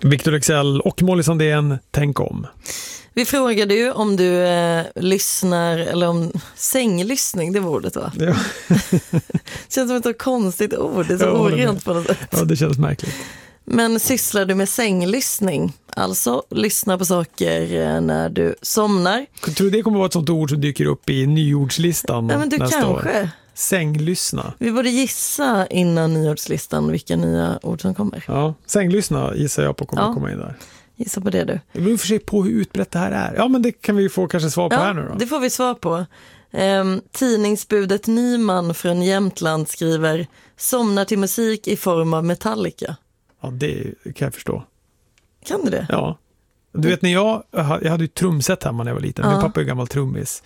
Victor Excel och Molly Sandén, tänk om. Vi frågade ju om du lyssnar, eller om sänglyssning, det var ordet va? Ja. Känns som ett konstigt ord, det är så orent på något sätt. Ja, det känns märkligt. Men sysslar du med sänglyssning? Alltså, lyssna på saker när du somnar. Jag tror det kommer vara ett sånt ord som dyker upp i nyordslistan Ja, men du nästa kanske. år. Sänglyssna. Vi borde gissa innan nyordslistan vilka nya ord som kommer. Ja, sänglyssna gissar jag på kommer komma in där. Gissa på det du. Det beror för sig på hur utbrett det här är. Ja, men det kan vi få kanske svar på här nu då. Det får vi svar på. Tidningsbudet Nyman från Jämtland skriver: somnar till musik i form av Metallica. Ja, det kan jag förstå. Kan du det? Ja. Du vet, när jag hade ju trumset hemma när jag var liten. Min pappa är gammal trummis.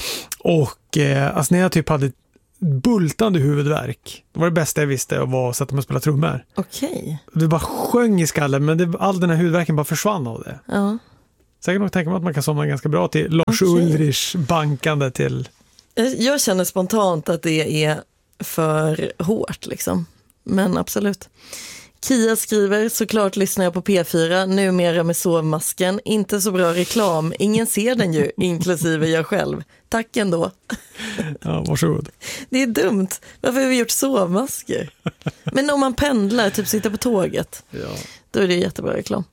Och alltså när jag typ hade bultande huvudvärk. Det var det bästa jag visste var att sätta mig och spela trummor. Okej. Det bara sjöng i skallen, men all den här huvudvärken bara försvann av det. Ja. Så jag kan nog tänka mig att man kan somna ganska bra till Lars Ulrich bankande till... Jag känner spontant att det är för hårt liksom. Men absolut. Kia skriver: såklart lyssnar jag på P4, numera med sovmasken. Inte så bra reklam, ingen ser den ju, inklusive jag själv. Tack ändå. Ja, varsågod. Det är dumt. Varför har vi gjort sovmasker? Men om man pendlar, typ sitter på tåget, då är det jättebra reklam.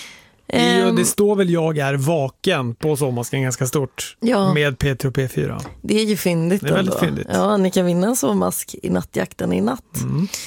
Det står väl jag är vaken på sovmasken ganska stort med P3 och P4. Det är ju fyndigt. Det är väldigt fyndigt. Ja, ni kan vinna en sovmask i nattjakten i natt.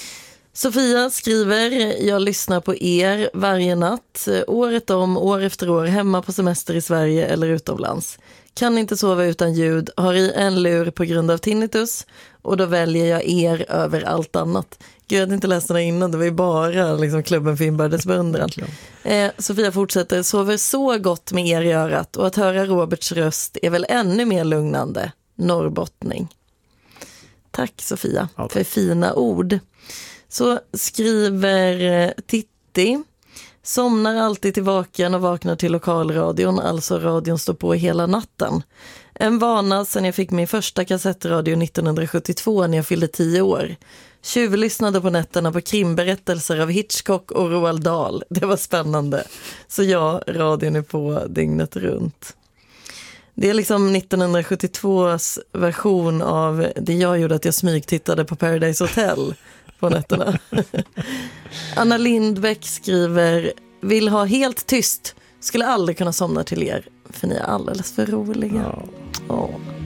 Sofia skriver: jag lyssnar på er varje natt, året om, år efter år, hemma på semester i Sverige eller utomlands. Kan inte sova utan ljud, har i en lur på grund av tinnitus och då väljer jag er över allt annat. Gud, jag hade inte läst den innan, det var ju bara liksom klubben för inbördes beundran. Sofia fortsätter: sover så gott med er i örat och att höra Roberts röst är väl ännu mer lugnande. Norrbottning. Tack Sofia för fina ord. Så skriver Titti: somnar alltid till vaken och vaknar till lokalradion, alltså radion står på hela natten. En vana sedan jag fick min första kassettradio 1972 när jag fyllde 10 år. Tjuvlyssnade på nätterna på krimberättelser av Hitchcock och Roald Dahl. Det var spännande. Så ja, radion är på dygnet runt. Det är liksom 1972s version av det jag gjorde, att jag smygtittade på Paradise Hotel på nätterna. Anna Lindbäck skriver: vill ha helt tyst. Skulle aldrig kunna somna till er, för ni är alldeles för roliga.